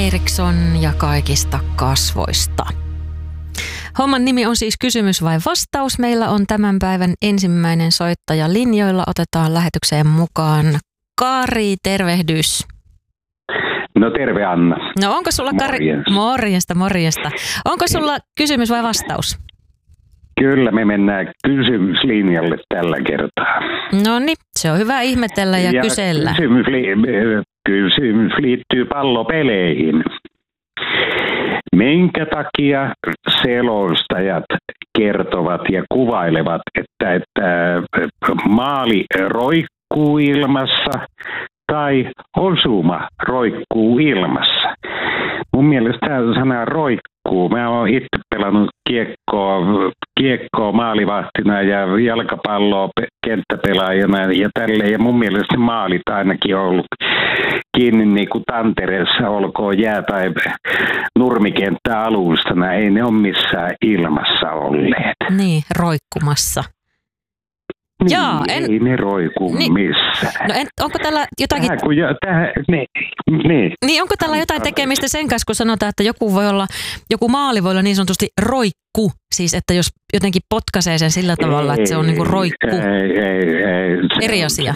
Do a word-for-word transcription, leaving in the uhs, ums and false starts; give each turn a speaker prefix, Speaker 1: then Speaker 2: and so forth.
Speaker 1: Eriksson ja kaikista kasvoista. Homman nimi on siis kysymys vai vastaus. Meillä on tämän päivän ensimmäinen soittaja linjoilla. Otetaan lähetykseen mukaan Kari, tervehdys.
Speaker 2: No terve Anna.
Speaker 1: No onko sulla Kari...
Speaker 2: Morjens.
Speaker 1: Morjesta, morjesta. Onko sulla kysymys vai vastaus?
Speaker 2: Kyllä, me mennään kysymyslinjalle tällä kertaa.
Speaker 1: No niin, se on hyvä ihmetellä ja, ja kysellä.
Speaker 2: Kysymys, li... kysymys liittyy pallopeleihin. Minkä takia selostajat kertovat ja kuvailevat, että, että maali roikkuu ilmassa tai osuma roikkuu ilmassa? Mun mielestä tämä sana roikkuu. Mä oon itse pelannut kiekkoa, kiekkoa maalivahtina ja jalkapalloa kenttäpelaajana ja tälleen. Ja mun mielestä maalit ainakin on ollut kiinni niin kuin tantereessa, olkoon jää- tai nurmikenttä alustana. Ei ne ole missään ilmassa olleet.
Speaker 1: Niin, roikkumassa.
Speaker 2: Niin,
Speaker 1: Jaa, en...
Speaker 2: ei ne roiku
Speaker 1: niin.
Speaker 2: missään.
Speaker 1: No en, onko tällä jotakin...
Speaker 2: Tähän, kun jo, tähän, niin, niin.
Speaker 1: Niin, onko tällä jotain tekemistä sen kanssa, kun sanotaan, että joku voi olla, joku maali voi olla niin sanotusti roikku, siis että jos jotenkin potkaisee sen sillä tavalla, ei, että se on niin kuin roikku.
Speaker 2: Ei, ei, ei. Se
Speaker 1: Eri
Speaker 2: on,
Speaker 1: asia.